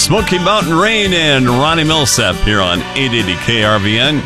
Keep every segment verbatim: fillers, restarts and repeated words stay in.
Smoky Mountain Rain and Ronnie Millsap here on eight eighty K R V N.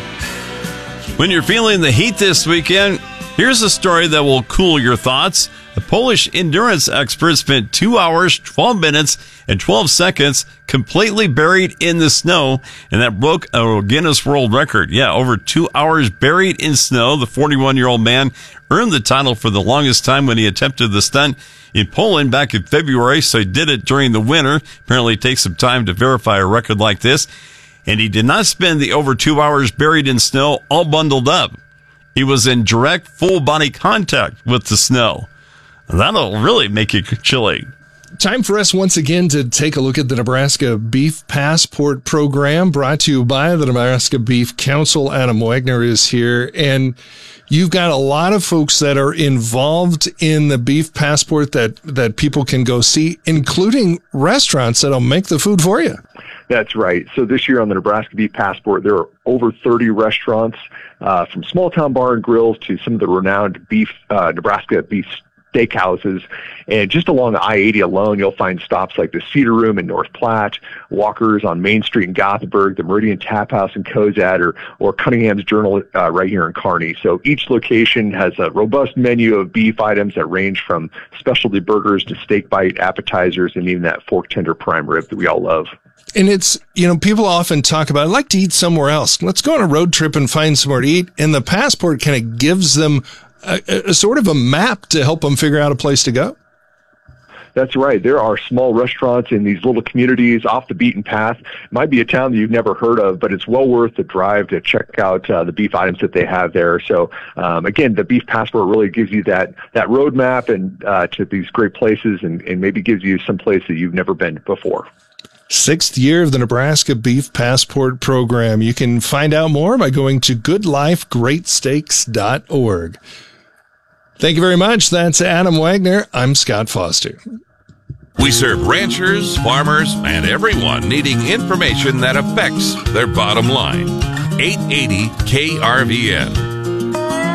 When you're feeling the heat this weekend, here's a story that will cool your thoughts. A Polish endurance expert spent two hours, twelve minutes, and twelve seconds completely buried in the snow, and that broke a Guinness World Record. Yeah, over two hours buried in snow. The forty-one-year-old man earned the title for the longest time when he attempted the stunt in Poland back in February, so he did it during the winter. Apparently it takes some time to verify a record like this. And he did not spend the over two hours buried in snow all bundled up. He was in direct full-body contact with the snow. That'll really make you chilly. Time for us once again to take a look at the Nebraska Beef Passport Program, brought to you by the Nebraska Beef Council. Adam Wagner is here, and you've got a lot of folks that are involved in the Beef Passport that, that people can go see, including restaurants that'll make the food for you. That's right. So this year on the Nebraska Beef Passport, there are over thirty restaurants, uh, from small town bar and grills to some of the renowned beef, uh, Nebraska beef steakhouses. And just along I eighty alone, you'll find stops like the Cedar Room in North Platte, Walker's on Main Street in Gothenburg, the Meridian Tap House in Cozad, or, or Cunningham's Journal uh, right here in Kearney. So each location has a robust menu of beef items that range from specialty burgers to steak bite, appetizers, and even that fork tender prime rib that we all love. And it's, you know, people often talk about, I'd like to eat somewhere else. Let's go on a road trip and find somewhere to eat. And the Passport kind of gives them a, a sort of a map to help them figure out a place to go. That's right. There are small restaurants in these little communities off the beaten path. It might be a town that you've never heard of, but it's well worth the drive to check out uh, the beef items that they have there. So, um, again, the Beef Passport really gives you that, that roadmap and uh, to these great places, and, and maybe gives you some place that you've never been before. Sixth year of the Nebraska Beef Passport Program. You can find out more by going to good life great steaks dot org. Thank you very much. That's Adam Wagner. I'm Scott Foster. We serve ranchers, farmers, and everyone needing information that affects their bottom line. eight eighty K R V N.